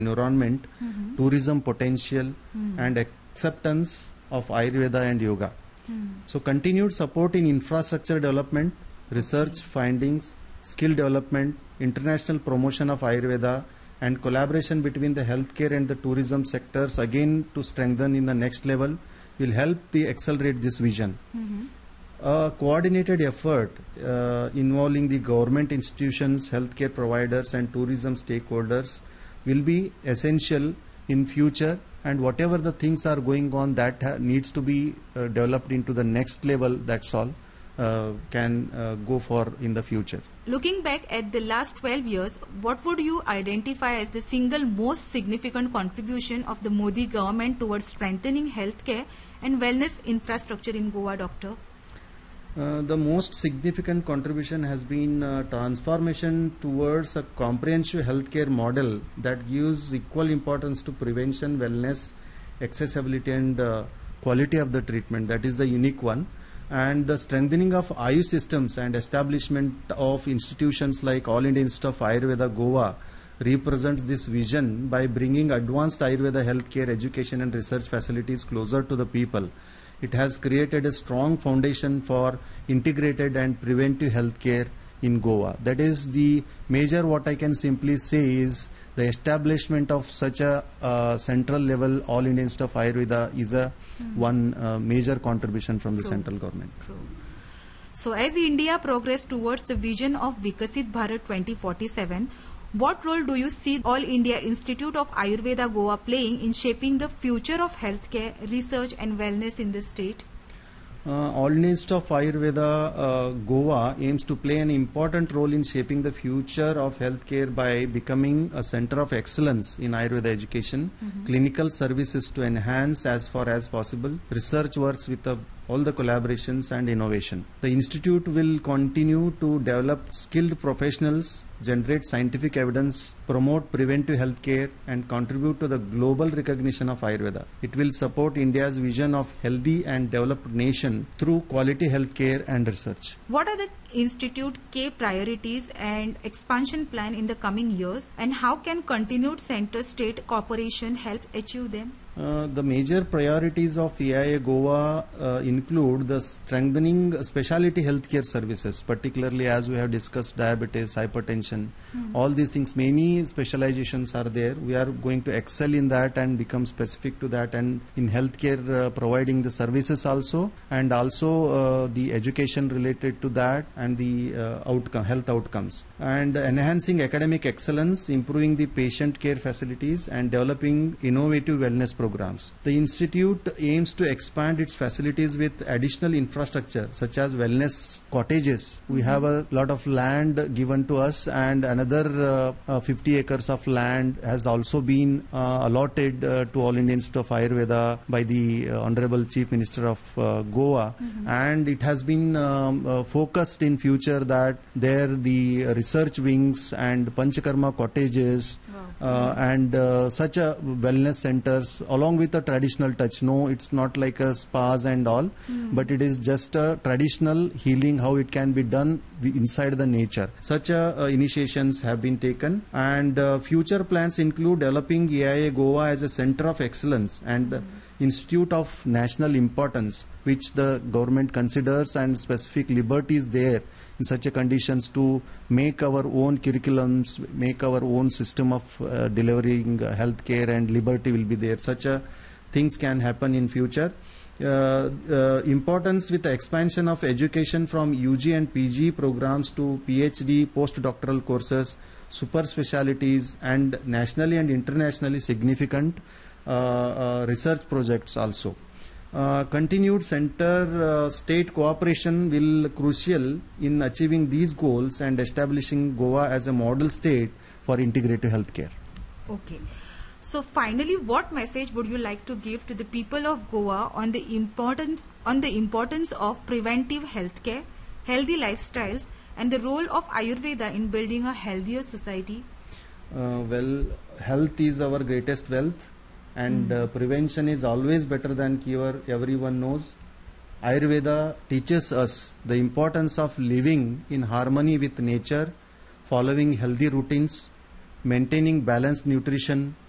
environment, tourism potential, and acceptance of Ayurveda and yoga. So continued support in infrastructure development, research findings, skill development, international promotion of Ayurveda, and collaboration between the healthcare and the tourism sectors, again to strengthen in the next level, will help the accelerate this vision. A coordinated effort involving the government institutions, healthcare providers, and tourism stakeholders will be essential in future, and whatever the things are going on that needs to be developed into the next level, that's all can go for in the future. Looking back at the last 12 years, what would you identify as the single most significant contribution of the Modi government towards strengthening healthcare and wellness infrastructure in Goa, Doctor? The most significant contribution has been transformation towards a comprehensive healthcare model that gives equal importance to prevention, wellness, accessibility, and quality of the treatment. That is the unique one. And the strengthening of Ayush systems and establishment of institutions like All India Institute of Ayurveda, Goa, represents this vision by bringing advanced Ayurveda healthcare, education, and research facilities closer to the people. It has created a strong foundation for integrated and preventive healthcare in Goa. That is the major, what I can simply say is the establishment of such a central level All India Institute of Ayurveda is a one major contribution from the central government. True. So as India progresses towards the vision of Vikasit Bharat 2047, what role do you see All India Institute of Ayurveda Goa playing in shaping the future of healthcare, research and wellness in the state? All India Institute of Ayurveda Goa aims to play an important role in shaping the future of healthcare by becoming a center of excellence in Ayurveda education, clinical services to enhance as far as possible, research works with all the collaborations and innovation. The institute will continue to develop skilled professionals, generate scientific evidence, promote preventive healthcare, and contribute to the global recognition of Ayurveda. It will support India's vision of healthy and developed nation through quality healthcare and research. What are the Institute key priorities and expansion plan in the coming years, and how can continued center-state cooperation help achieve them? The major priorities of AIA Goa include the strengthening specialty healthcare services, particularly as we have discussed diabetes, hypertension, all these things. Many specializations are there. We are going to excel in that and become specific to that, and in healthcare providing the services also, and also the education related to that and the health outcomes, and enhancing academic excellence, improving the patient care facilities, and developing innovative wellness programs. The institute aims to expand its facilities with additional infrastructure such as wellness cottages. We have a lot of land given to us, and another 50 acres of land has also been allotted to All India Institute of Ayurveda by the Honorable Chief Minister of Goa, and it has been focused in future that there the research wings and Panchakarma cottages and such a wellness centers along with a traditional touch. No, it's not like a spas and all, but it is just a traditional healing, how it can be done inside the nature. Such initiations have been taken, and future plans include developing AIA Goa as a center of excellence and institute of national importance, which the government considers, and specific liberties there in such a conditions to make our own curriculums, make our own system of delivering healthcare, and liberty will be there. Such things can happen in future. Importance with the expansion of education from UG and PG programs to PhD, postdoctoral courses, super specialities, and nationally and internationally significant research projects also. Continued center-state cooperation will crucial in achieving these goals and establishing Goa as a model state for integrative healthcare. Okay. So finally, what message would you like to give to the people of Goa on the importance of preventive healthcare, healthy lifestyles, and the role of Ayurveda in building a healthier society? Well, health is our greatest wealth, and prevention is always better than cure. Everyone knows. Ayurveda teaches us the importance of living in harmony with nature, following healthy routines, maintaining balanced nutrition,